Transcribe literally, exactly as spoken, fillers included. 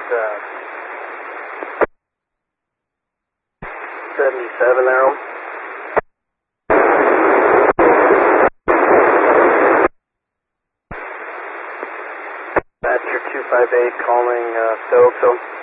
uh, seventy-seven there. That's your two five eight calling uh, Stokes.